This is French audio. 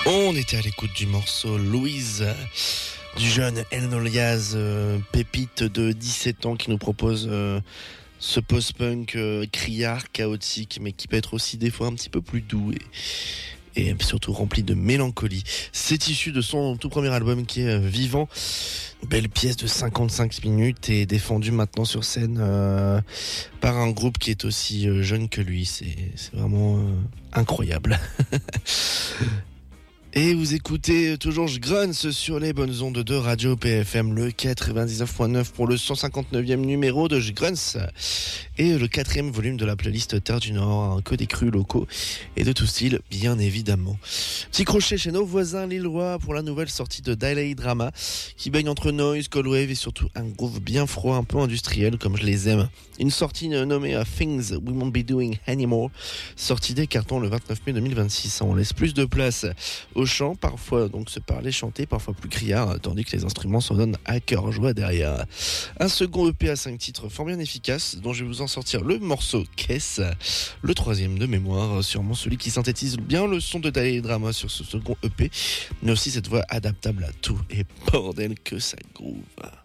On était à l'écoute du morceau Louise du jeune Enolias, pépite de 17 ans qui nous propose ce post-punk criard, chaotique, mais qui peut être aussi des fois un petit peu plus doux et surtout rempli de mélancolie. C'est issu de son tout premier album qui est Vivant. Belle pièce de 55 minutes et défendue maintenant sur scène par un groupe qui est aussi jeune que lui. C'est vraiment incroyable. Et vous écoutez toujours Grunts sur les bonnes ondes de Radio PFM, le 99.9 pour le 159e numéro de Grunts et le 4e volume de la playlist Terre du Nord, que des crus locaux et de tout style, bien évidemment. Petit crochet chez nos voisins lillois pour la nouvelle sortie de Dalai Drama, qui baigne entre noise, cold wave et surtout un groove bien froid, un peu industriel comme je les aime. Une sortie nommée Things We Won't Be Doing Anymore, sortie des cartons le 29 mai 2026. On laisse plus de place au chant, parfois donc se parler, chanter, parfois plus criard, tandis que les instruments s'en donnent à cœur joie derrière. Un second EP à 5 titres fort bien efficace, dont je vais vous en sortir le morceau Caisse, le 3e de mémoire, sûrement celui qui synthétise bien le son de Dalai Drama sur ce second EP, mais aussi cette voix adaptable à tout, et bordel que ça groove.